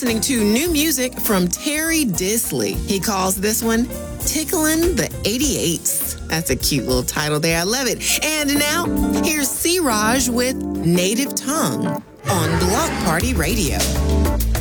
listening to new music from Terry Disley. He calls this one Ticklin' the 88s. That's a cute little title there. I love it. And now, here's C. Raj with Native Tongue on Block Party Radio.